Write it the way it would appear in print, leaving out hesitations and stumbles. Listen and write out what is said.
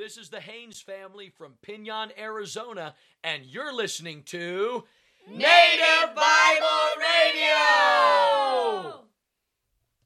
This is the Haynes family from Pinon, Arizona, and you're listening to Native Bible Radio.